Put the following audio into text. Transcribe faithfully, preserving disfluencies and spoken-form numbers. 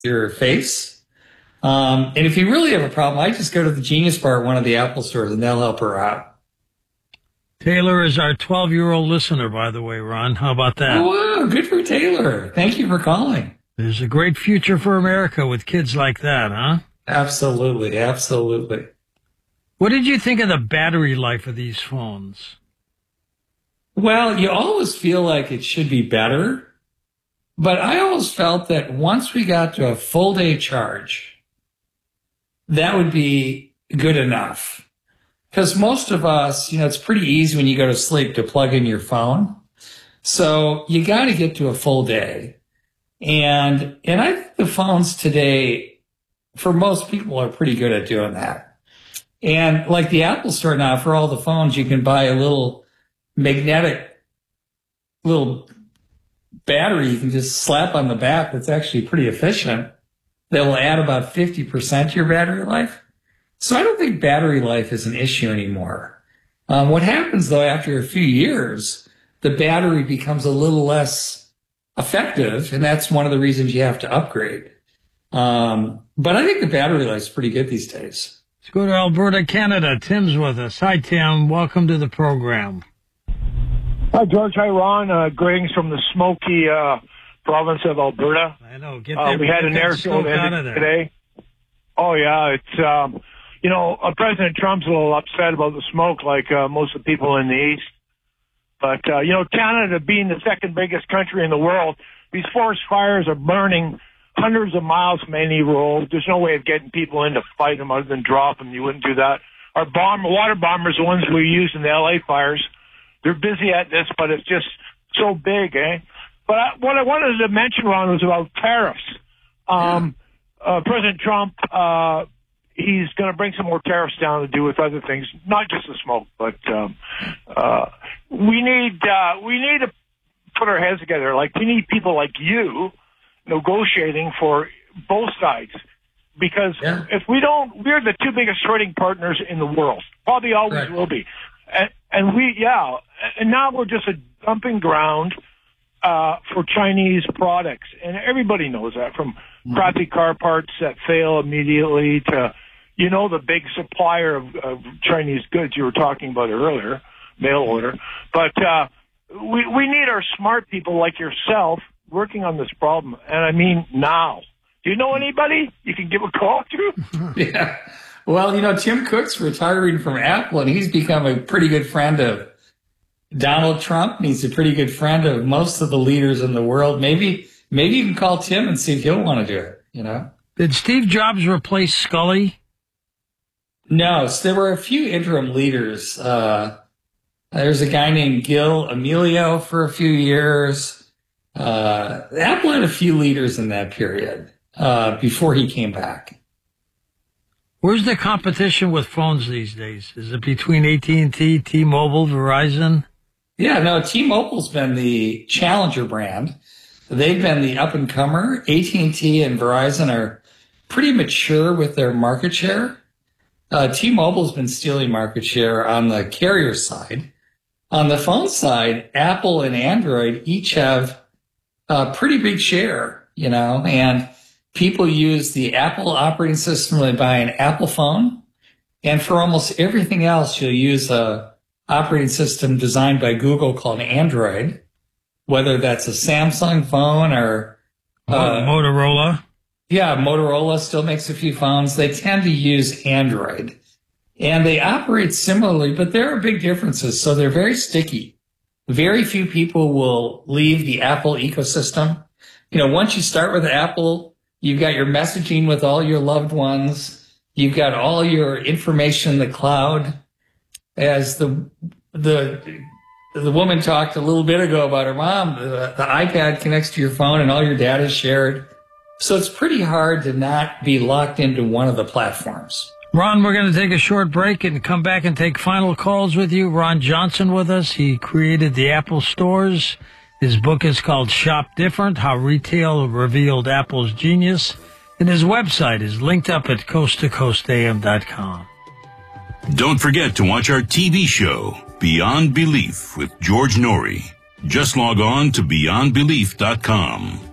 your face. Um, and if you really have a problem, I just go to the Genius Bar at one of the Apple stores and they'll help her out. Taylor is our twelve-year-old listener, by the way, Ron. How about that? Oh, wow, good for Taylor. Thank you for calling. There's a great future for America with kids like that, huh? Absolutely, absolutely. What did you think of the battery life of these phones? Well, you always feel like it should be better, but I always felt that once we got to a full day charge, that would be good enough. Because most of us, you know, it's pretty easy when you go to sleep to plug in your phone. So you got to get to a full day. And, and I think the phones today, for most people, are pretty good at doing that. And like the Apple Store now, for all the phones, you can buy a little magnetic little battery you can just slap on the back that's actually pretty efficient. That will add about fifty percent to your battery life. So I don't think battery life is an issue anymore. Um, what happens, though, after a few years, the battery becomes a little less effective, and that's one of the reasons you have to upgrade. Um, but I think the battery life's pretty good these days. Let's go to Alberta, Canada. Tim's with us. Hi, Tim. Welcome to the program. Hi, George. Hi, Ron. Uh, greetings from the smoky uh, province of Alberta. I know. Get uh, we had an air show today. Oh, yeah. It's, um, you know, uh, President Trump's a little upset about the smoke, like uh, most of the people in the East. But, uh, you know, Canada being the second biggest country in the world, these forest fires are burning hundreds of miles from any road. There's no way of getting people in to fight them other than drop them. You wouldn't do that. Our bomb, water bombers, the ones we used in the L A fires, they're busy at this, but it's just so big, eh? But I, what I wanted to mention, Ron, was about tariffs. Um, yeah. uh, President Trump, uh, he's going to bring some more tariffs down to do with other things, not just the smoke, but um, uh, we need uh, we need to put our heads together. Like, we need people like you negotiating for both sides, because yeah. if we don't, we're the two biggest trading partners in the world. Probably always right. will be. And, and we, yeah, and now we're just a dumping ground uh, for Chinese products. And everybody knows that, from mm-hmm. crappy car parts that fail immediately to, you know, the big supplier of, of Chinese goods you were talking about earlier, mail order. But uh, we, we need our smart people like yourself working on this problem. And I mean now. Do you know anybody you can give a call to? Yeah. Well, you know, Tim Cook's retiring from Apple, and he's become a pretty good friend of Donald Trump, and he's a pretty good friend of most of the leaders in the world. Maybe maybe you can call Tim and see if he'll want to do it, you know? Did Steve Jobs replace Scully? No, so there were a few interim leaders. Uh, there's a guy named Gil Amelio for a few years. Uh, Apple had a few leaders in that period uh, before he came back. Where's the competition with phones these days? Is it between A T and T, T-Mobile, Verizon? Yeah, no, T-Mobile's been the challenger brand. They've been the up-and-comer. A T and T and Verizon are pretty mature with their market share. Uh, T-Mobile's been stealing market share on the carrier side. On the phone side, Apple and Android each have a pretty big share, you know, and people use the Apple operating system when they buy an Apple phone. And for almost everything else, you'll use a operating system designed by Google called Android, whether that's a Samsung phone or uh, Motorola. Yeah, Motorola still makes a few phones. They tend to use Android. And they operate similarly, but there are big differences. So they're very sticky. Very few people will leave the Apple ecosystem. You know, once you start with Apple, you've got your messaging with all your loved ones. You've got all your information in the cloud. As the the the woman talked a little bit ago about her mom, the, the iPad connects to your phone and all your data is shared. So it's pretty hard to not be locked into one of the platforms. Ron, we're going to take a short break and come back and take final calls with you. Ron Johnson with us. He created the Apple stores. His book is called Shop Different, How Retail Revealed Apple's Genius. And his website is linked up at coast to coast a m dot com. Don't forget to watch our T V show, Beyond Belief, with George Norrie. Just log on to beyond belief dot com.